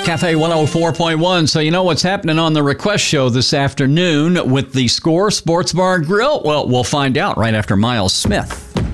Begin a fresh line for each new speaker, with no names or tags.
Cafe 104.1. So you know what's happening on the Request Show this afternoon with the Score Sports Bar and Grill? Well, we'll find out right after Miles Smith.